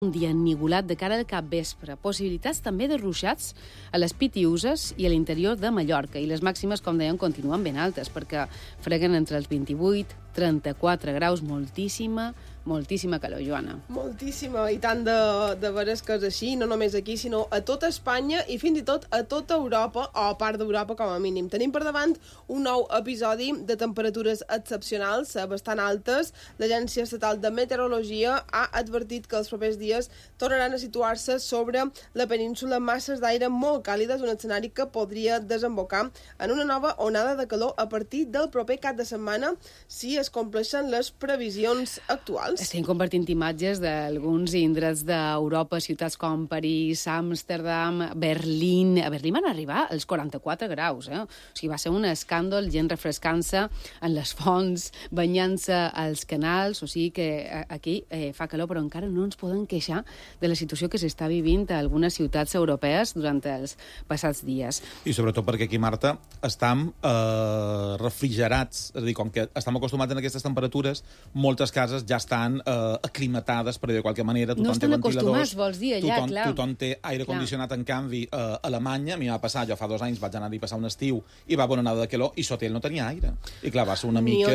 Un dia ennigolat de cara al capvespre. Possibilitats també de ruixats a les Pitiüses i a l'interior de Mallorca. I les màximes, com dèiem, continuen ben altes, perquè freguen entre els 28 i 34 graus. Moltíssima calor, Joana. Moltíssima, i tant de veres que és així, no només aquí, sinó a tota Espanya i fins i tot a tota Europa, o a part d'Europa com a mínim. Tenim per davant un nou episodi de temperatures excepcionals, bastant altes. L'Agència Estatal de Meteorologia ha advertit que els propers dies tornaran a situar-se sobre la península masses d'aire molt càlides, un escenari que podria desembocar en una nova onada de calor a partir del proper cap de setmana si es compleixen les previsions actuals. Estem compartint imatges d'alguns indrets d'Europa, ciutats com París, Amsterdam, Berlín. A Berlín van arribar als 44 graus. O sigui, va ser un escàndol, gent refrescant-se en les fonts, banyant-se als canals. O sigui que aquí fa calor, però encara no ens podem queixar de la situació que s'està vivint a algunes ciutats europees durant els passats dies. I sobretot perquè aquí, Marta, estem refrigerats. És a dir, com que estem acostumats a aquestes temperatures, moltes cases ja estan aclimatades, per dir de qualque manera. No estan acostumats, vols dir, allà, clar. Tothom té aire condicionat, en canvi, a Alemanya, a mi va passar, jo fa 2 anys vaig anar-hi a passar un estiu, i va bona onada de calor, i sota ell no tenia aire. I clar, va ser una mica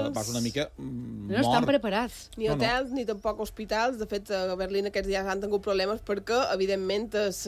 no estan preparats. Ni hotels, ni tampoc hospitals. De fet, a Berlín aquests dies han tingut problemes perquè, evidentment,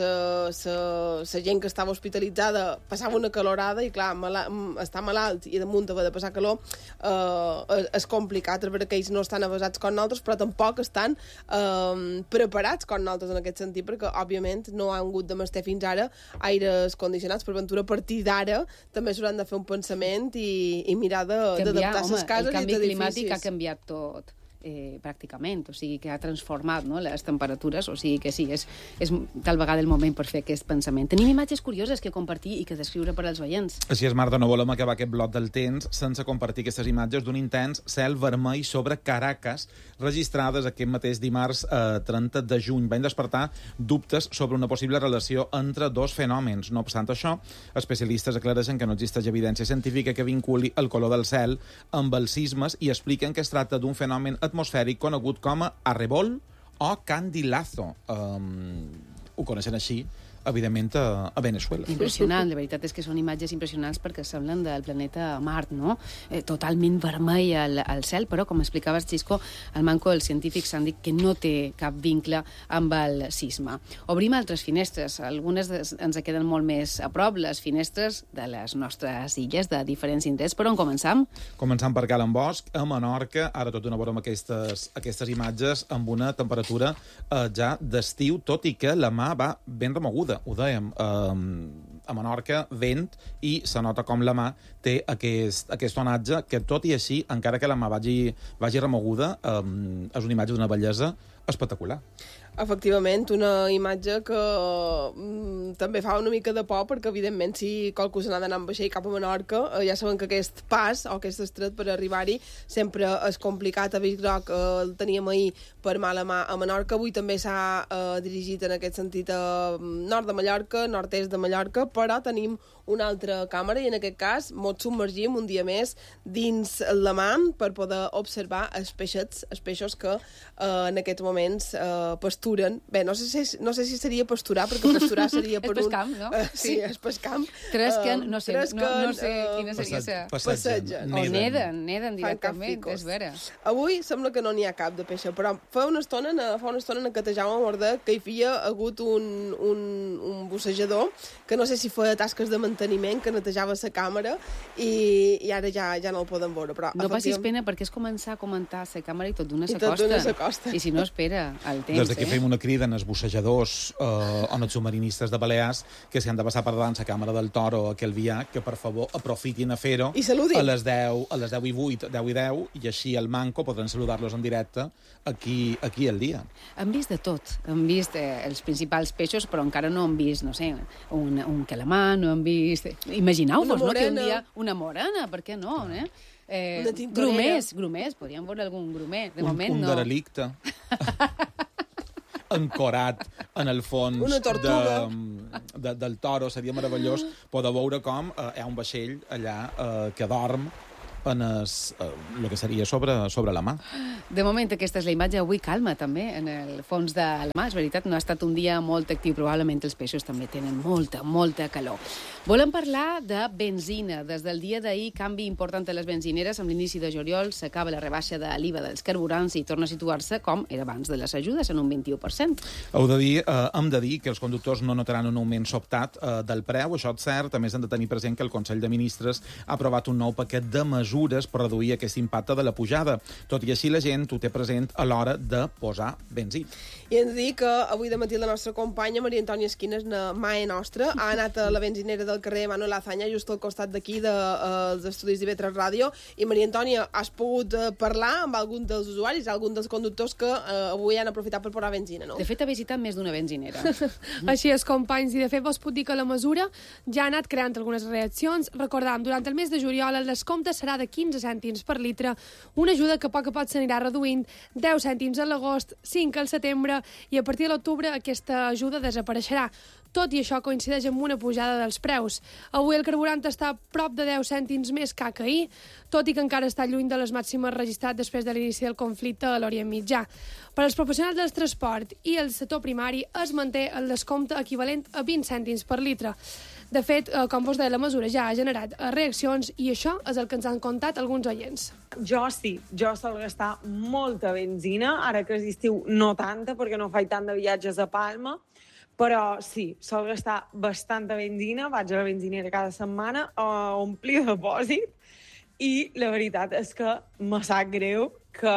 la gent que estava hospitalitzada passava una calorada i, clar, estar malalt i damunt haver de passar calor és complicat. És veritat que ells no estan avasats com nosaltres, però tampoc estan preparats com nosaltres en aquest sentit, perquè, òbviament, no han hagut de mester fins ara aires condicionats. Per ventura, a partir d'ara, també s'hauran de fer un pensament i mirar d'adaptar les cases i els edificis. El canvi climàtic ha canviat tot. Pràcticament, o sigui que ha transformat, no, les temperatures, o sigui que sí, és tal vegada el moment per fer aquest pensament. Tenim imatges curioses que compartir i que descriure per als oients. Així és, Marta, no volem acabar aquest bloc del temps sense compartir aquestes imatges d'un intens cel vermell sobre Caracas, registrades aquest mateix dimarts 30 de juny. Van despertar dubtes sobre una possible relació entre dos fenòmens. No obstant això, especialistes aclareixen que no existeix evidència científica que vinculi el color del cel amb els sismes i expliquen que es tracta d'un fenomen atmosfèric conegut com a arrebol o candilazo. Ho coneixen així, evidentment, a Venezuela. Impressionant, la veritat és que són imatges impressionants perquè semblen del planeta Mart, no? Totalment vermell al cel, però, com explicaves, Xisco, el manco dels científics han dit que no té cap vincle amb el sisme. Obrim altres finestres, algunes ens queden molt més a prop, les finestres de les nostres illes, de diferents indrets. Per on començam? Començam per Cala en Bosch, a Menorca, ara tot una veurem aquestes imatges amb una temperatura ja d'estiu, tot i que la mà va ben remoguda. Ho dèiem, a Menorca, vent, i se nota com la mà té aquest onatge que, tot i així, encara que la mà vagi remoguda, és una imatge d'una bellesa espectacular. Efectivament, una imatge que també fa una mica de por, perquè, evidentment, si qualcú s'ha d'anar amb vaixell cap a Menorca, ja sabem que aquest pas o aquest estret per arribar-hi sempre és complicat. A Vist Groc el teníem ahir per mala mà a Menorca. Avui també s'ha dirigit en aquest sentit a nord de Mallorca, nord-est de Mallorca, però tenim una altra càmera i en aquest cas ens submergim un dia més dins la mà per poder observar els peixos que en aquests moments pasturen. Bé, no sé si seria pasturar, perquè pasturar seria per pescam, no? Sí, és pescam. Tresquen, no sé quina seria esa... Passegen. O neden directament, és vera. Avui sembla que no n'hi ha cap de peix, però fa una estona netejàvem a Morder que hi havia hagut un bussejador que no sé si feia tasques de manteniment, que netejava la càmera i ara ja no el podem veure. Però, no passis pena perquè és començar a comentar la càmera i tot d'una s'acosta. I si no, espera el temps. Des d'aquí fem una crida als bussejadors o als submarinistes de Balears que si han de passar per davant la càmera del Toro o aquell viatge, que per favor aprofitin a fer-ho a les 10:08, 10:10, i així al manco podran saludar-los en directe aquí al dia. Han vist de tot. Han vist els principals peixos, però encara no han vist, no sé, un calamar, no han vist... Imagineu-vos, no?, que un dia una morena, per què no, grumers, podríem veure algun grumer. De moment, no. Un derelicte. Ancorat en el fons del Toro. Seria meravellós poder veure com hi ha un vaixell allà que dorm en el que seria sobre la mà. De moment, aquesta és la imatge. Avui calma, també, en el fons de la mà. És veritat, no ha estat un dia molt actiu. Probablement els peixos també tenen molta calor. Volem parlar de benzina. Des del dia d'ahir, canvi important a les benzineres. Amb l'inici de juliol s'acaba la rebaixa de l'IVA dels carburants i torna a situar-se com era abans de les ajudes, en un 21%. Hem de dir que els conductors no notaran un augment sobtat del preu, això és cert. A més, hem de tenir present que el Consell de Ministres ha aprovat un nou paquet de mesures per reduir aquest impacte de la pujada. Tot i així, la gent ho té present a l'hora de posar benzina. I ens dic que avui de matí la nostra companya Maria Antònia Esquines, mare nostra, ha anat a la benzinera del carrer Manuel Azaña, just al costat d'aquí dels estudis d'IV3 Ràdio. I Maria Antònia, has pogut parlar amb algun dels usuaris, algun dels conductors que avui han aprofitat per posar benzina, no? De fet, ha visitat més d'una benzinera. Així és, companys, i de fet vos puc dir que la mesura ja ha anat creant algunes reaccions. Recordam, durant el mes de juliol el descompte serà de 15 cèntims per litre, una ajuda que a poc a poc s'anirà reduint, 10 cèntims a l'agost, 5 al setembre, i a partir de l'octubre aquesta ajuda desapareixerà. Tot i això coincideix amb una pujada dels preus. Avui el carburant està a prop de 10 cèntims més que ahir, tot i que encara està lluny de les màximes registrades després de l'inici del conflicte a l'Orient Mitjà. Per als professionals del transport i el sector primari es manté el descompte equivalent a 20 cèntims per litre. De fet, com vos deia, la mesura ja ha generat reaccions i això és el que ens han contat alguns oients. Jo sol gastar molta benzina, ara que és estiu no tanta, perquè no faig tant de viatges a Palma, però sí, sol gastar bastanta benzina, vaig a la benzinera cada setmana a omplir depòsit, i la veritat és que me sap greu que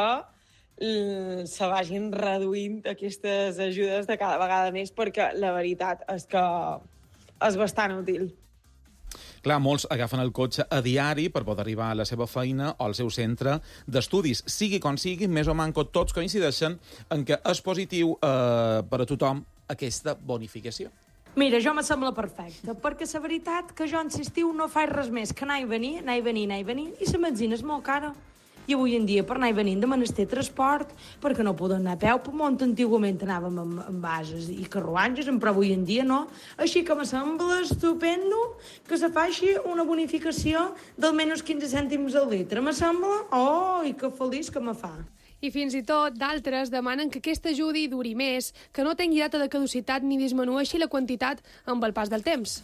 se vagin reduint aquestes ajudes de cada vegada més, perquè la veritat és que és bastant útil. Clar, molts agafen el cotxe a diari per poder arribar a la seva feina o al seu centre d'estudis. Sigui com sigui, més o manco tots coincideixen en que és positiu per a tothom aquesta bonificació. Mira, jo me sembla perfecte, perquè la veritat que jo en l'estiu no faig res més que anar i venir, i la benzina és molt cara. I avui en dia, per anar i venir, de menester transport, perquè no poden anar a peu, per on antigament anàvem amb bases i carruatges, però avui en dia no. Així que me sembla estupendo que se faci una bonificació d'almenys 15 cèntims al litre. Me sembla, i que feliç que me fa. I fins i tot d'altres demanen que aquesta ajudi duri més, que no tingui data de caducitat ni disminueixi la quantitat amb el pas del temps.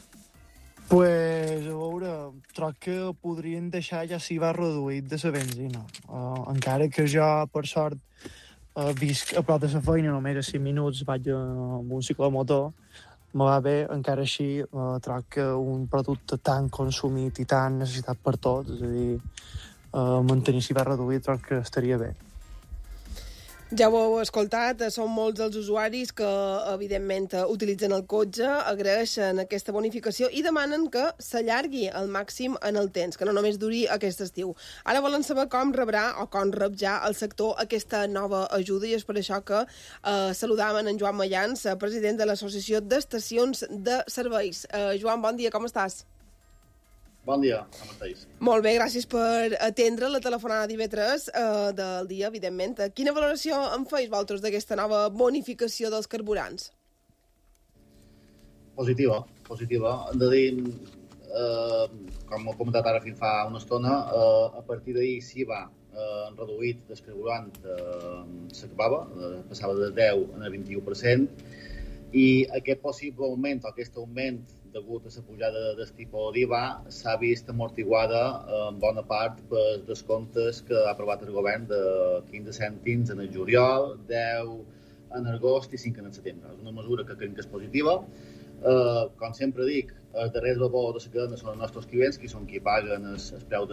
Pues, a veure, troc que podrien deixar ja si va reduït de la benzina. Encara que jo, per sort, visc a prop de la feina, només a 5 minuts vaig amb un ciclomotor, me va bé, encara així troc que un producte tan consumit i tan necessitat per tots, és a dir, mantenir si va reduït troc que estaria bé. Ja ho heu escoltat, són molts els usuaris que, evidentment, utilitzen el cotxe, agraeixen aquesta bonificació i demanen que s'allargui al màxim en el temps, que no només duri aquest estiu. Ara volen saber com rebrà o com rep ja el sector aquesta nova ajuda, i és per això que saludàvem en Joan Mayans, president de l'Associació d'Estacions de Serveis. Joan, bon dia, com estàs? Bon dia, com estàs? Molt bé, gràcies per atendre la telefonada d'IV3 del dia, evidentment. Quina valoració en feis vosaltres d'aquesta nova bonificació dels carburants? Positiva. Hem de dir, com he comentat ara fins fa una estona, a partir d'ahir sí va reduït el carburant, s'acabava, passava de 10 a 21%, i aquest possible augment, o aquest augment degut a la pujada del tipus d'IVA, s'ha vist amortiguada en bona part per descomptes que ha aprovat el govern de 15 cèntims en el juliol, 10 en agost i 5 en el setembre. És una mesura que crec que és positiva. Com sempre dic, el darrer eslabó de la cadena són els nostres clients, que són qui paguen el preu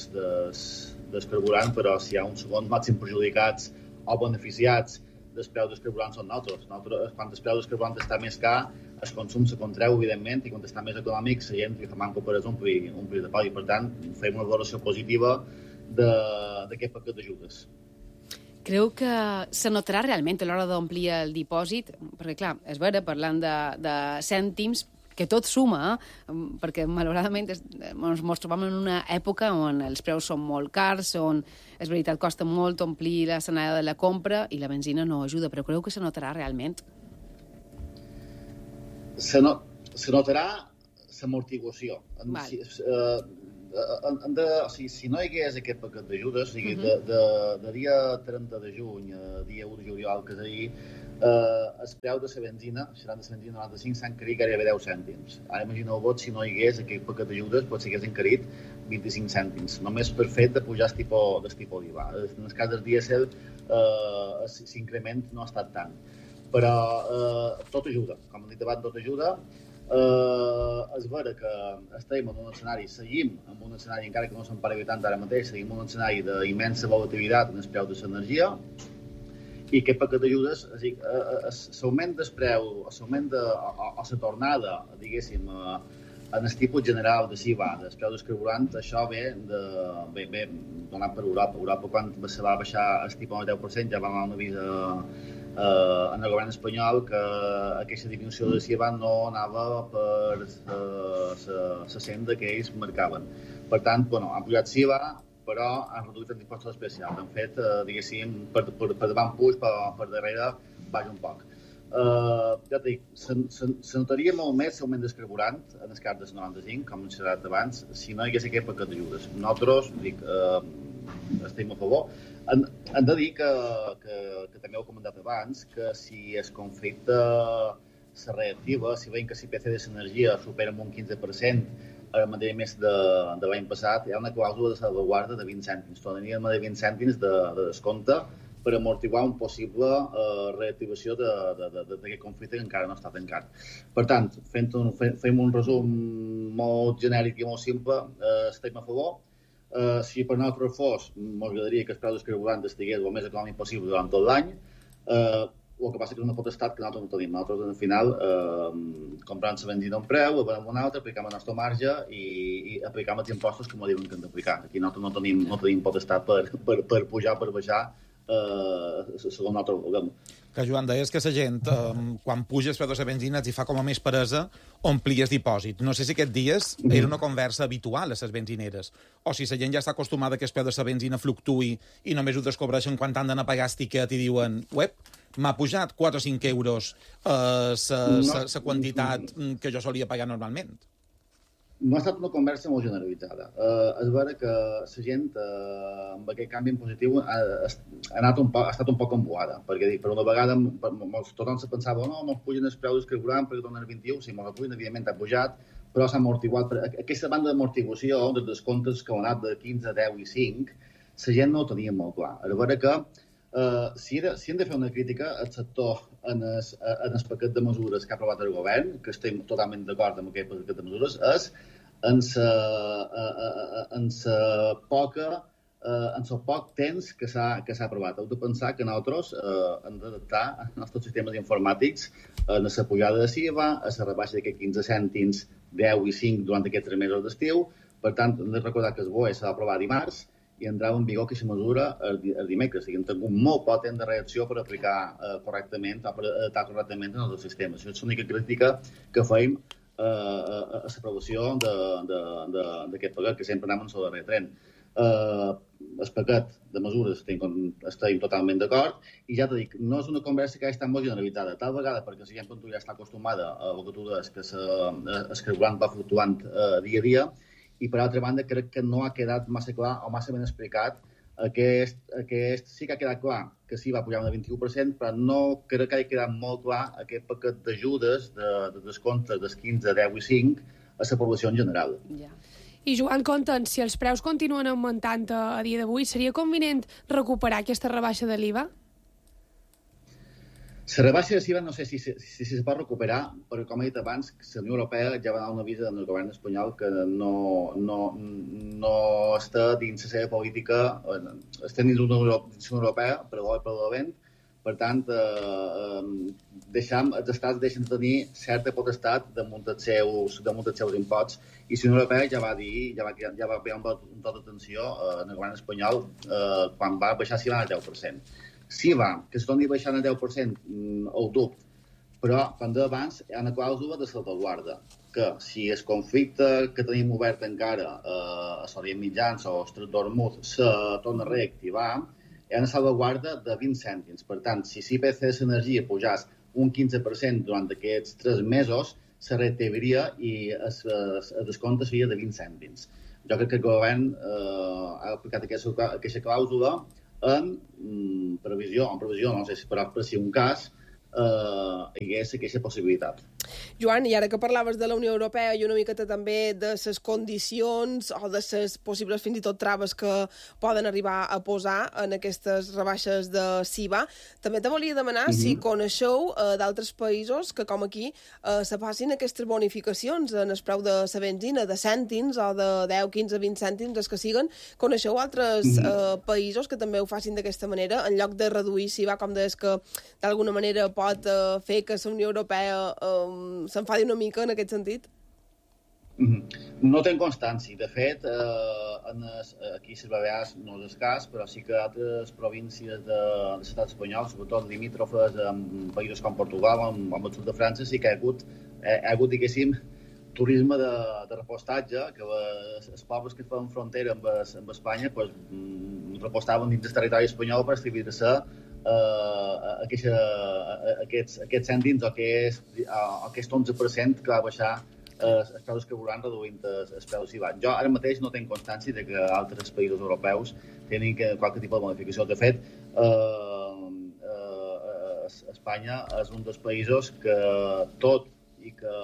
del carburant, però si hi ha un segon màxim perjudicats o beneficiats del preu del carburant són nosaltres. Quan el preu del carburant està més car, el consum se contreu, evidentment, i quan està més econòmic, la gent li fa manco per omplir de pal, i per tant, fem una valoració positiva d'aquest paquet d'ajudes. Creu que se notarà realment a l'hora d'omplir el dipòsit? Perquè, clar, és vera, parlant de cèntims, que tot suma, perquè malauradament ens trobem en una època on els preus són molt cars, on, és veritat, costa molt omplir l'escenari de la compra i la benzina no ajuda, però creu que se notarà realment? Se notarà l'amortiguació. si no hi hagués aquest paquet d'ajudes, o sigui, de dia 30 de juny a dia 1 de juliol, que és ahir, el preu de la benzina, seran de la benzina 95, s'ha encarit gairebé 10 cèntims. Ara imagineu-vos, si no hi hagués aquest paquet d'ajudes, potser hagués encarit 25 cèntims, només per fet de pujar el tipus d'IVA. En el cas del dièsel, l'increment no ha estat tant. Però tot ajuda, com hem dit abans, tot ajuda. És vera que estem en un escenari, seguim en un escenari, encara que no se'n parli tant ara mateix, seguim en un escenari d'immensa volatilitat en el preu de l'energia, i aquest paquet d'ajudes, l'augment del preu, l'augment o la tornada, diguéssim, en el tipus general de SIVA, del preu del carburant, això ve donat per Europa. Europa, quan se va baixar el tipus del 10%, ja va donar un avís en el govern espanyol que aquesta disminució de SIVA no anava per la senda que ells marcaven. Per tant, han pujat SIVA, però han reduït els impostos especials. Han fet, diguéssim, per davant puix, per darrere baix un poc. Ja et dic, se notaria molt més l'augment del carburant en el cas del 95, com he dit abans, si no hi hagués aquest paquet d'ajudes. Nosaltres, estem a favor. Hem de dir que també ho he comentat abans, que si el conflicte se reactiva, si veiem que l'IPC de l'energia supera un 15%, en matèria més de l'any passat, hi ha una clàusula de salvaguarda de 20 cèntims. Tornaríem a de 20 cèntims de descompte per amortiguar un possible reactivació d'aquest conflicte que encara no està tancat. Per tant, fem un resum molt genèric i molt simple, estem a favor. Si per nosaltres fos, m'agradaria que el preu del carburant estigués el més econòmic possible durant tot l'any. El que passa que és una potestat que nosaltres no tenim. Nosaltres, al final, comprant la benzina a un preu, la venem a un altre, aplicam el nostre marge i aplicam els impostos que m'ho diuen que hem d'aplicar. Aquí nosaltres no tenim potestat per pujar, per baixar, segons nosaltres vulguem. Que, Joan, deies que la gent, quan puja el preu de la benzina, els hi fa com a més peresa omplir el dipòsit. No sé si aquests dies era una conversa habitual a les benzineres, o si la gent ja està acostumada que el preu de la benzina fluctuï i només ho descobreixen quan han d'anar a pagar el tiquet i diuen m'ha pujat 4 o 5 euros la quantitat que jo solia pagar normalment. No ha estat una conversa molt generalitzada. És vera que la gent, amb aquest canvi en positiu, ha estat un poc embuada, perquè per una vegada tothom se pensava no pugen els preus del carburant perquè tornen al 21, si me'ls pugen, evidentment ha pujat, però s'ha amortiguat. Aquesta banda d'amortiguació, dels descomptes que han anat de 15, 10 i 5, la gent no ho tenia molt clar. És vera que si hem de fer una crítica al sector en el paquet de mesures que ha aprovat el govern, que estem totalment d'acord amb aquest paquet de mesures, és en el poc temps que s'ha aprovat. Heu de pensar que nosaltres hem d'adaptar els nostres sistemes informàtics a la pujada de SIVA, a la rebaixa d'aquests 15 cèntims, 10 i 5 durant aquests 3 mesos d'estiu. Per tant, hem de recordar que el BOE s'ha d'aprovar dimarts i entrava en vigor aquesta mesura el dimecres. Hem tingut molt poc temps de reacció per aplicar correctament o per adaptar correctament en els sistemes. Això és l'única crítica que feim a l'aprovació d'aquest paquet, que sempre anem en el darrer tren. El paquet de mesures estem totalment d'acord i ja t'ho dic, no és una conversa que ha estat molt generalitzada, tal vegada perquè la gent ja està acostumada a el que tu deies, que el carburant va fluctuant dia a dia, i per altra banda crec que no ha quedat massa clar o massa ben explicat. Sí que ha quedat clar que sí va pujar un 21%, però no crec que hagi quedat molt clar aquest paquet d'ajudes, de descomptes dels 15, 10 i 5 a la població en general. I Joan, conta'ns, si els preus continuen augmentant a dia d'avui, seria convenient recuperar aquesta rebaixa de l'IVA? La rebaixa de l'IVA no sé si se pot recuperar, perquè, com he dit abans, la Unió Europea ja va donar un avís al govern espanyol que no està dins la seva política, està dins la Unió Europea, per bo i per dolent. Per tant, els estats deixen de tenir certa potestat damunt dels seus imposts, i la Unió Europea ja va haver un tot d'atenció en el govern espanyol quan va baixar l'IVA al 10%. SIVA, que es torni baixant al 10%, ho dubto, però, com deia abans, hi ha una clàusula de salvaguarda, que si el conflicte que tenim obert encara a l'Orient Mitjà o a Estret d'Ormuz se torna a reactivar, hi ha una salvaguarda de 20 cèntims. Per tant, si l'IPC de l'energia pujàs un 15% durant aquests 3 mesos, se reactivaria i el descompte seria de 20 cèntims. Jo crec que el govern ha aplicat aquesta clàusula en previsió, no sé si per si un cas hi hagués aquesta possibilitat. Joan, i ara que parlaves de la Unió Europea i una miqueta també de les condicions o de les possibles fins i tot traves que poden arribar a posar en aquestes rebaixes de SIVA, també te volia demanar si coneixeu d'altres països que, com aquí, se facin aquestes bonificacions en el preu de la benzina, de cèntims o de 10, 15, 20 cèntims, els que siguen. Coneixeu altres països que també ho facin d'aquesta manera, en lloc de reduir SIVA, com deies que d'alguna manera pot fer que la Unió Europea s'enfadi una mica en aquest sentit? No tenc constància. De fet, aquí a les Balears no és el cas, però sí que altres províncies de l'estat espanyol, sobretot limítrofes amb països com Portugal, amb el sud de França, sí que hi ha hagut, diguéssim, turisme de repostatge, que els pobles que fan frontera amb Espanya repostaven dins del territori espanyol per estabilitzar aquests cèntims o aquest 11% que va baixar els preus dels carburants reduint els preus d'IVA. Jo ara mateix no tinc constància de que altres països europeus tenen qualque tipus de modificació. De fet, Espanya és un dels països que tot i que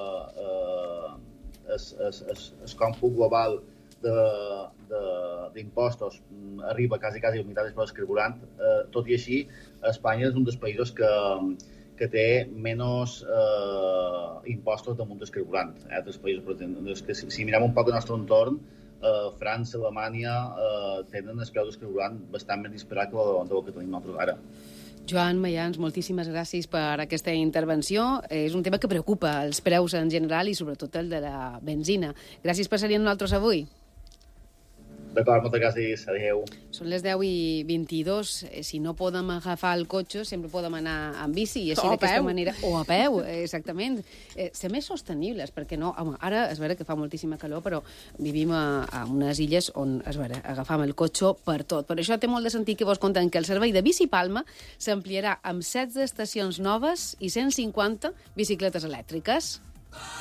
el còmput global d'impostos arriba quasi a la meitat dels preus del carburant, tot i així, Espanya és un dels països que té menys impostos damunt del carburant. Altres països, per exemple, si mirem un poc el nostre entorn, França, Alemanya tenen els preus del carburant bastant més disparats del que tenim nosaltres ara. Joan Mayans, moltíssimes gràcies per aquesta intervenció. És un tema que preocupa els preus en general i sobretot el de la benzina. Gràcies per ser amb nosaltres avui. D'acord, moltes gràcies. Adéu. Són les 10:22. Si no podem agafar el cotxe, sempre podem anar amb bici. I així d'aquesta manera... O a peu, exactament. Ser més sostenibles, perquè no... Home, ara és vera que fa moltíssima calor, però vivim a unes illes on, és vera, agafam el cotxe per tot. Per això té molt de sentit que vos conten que el servei de Bici Palma s'ampliarà amb 16 estacions noves i 150 bicicletes elèctriques.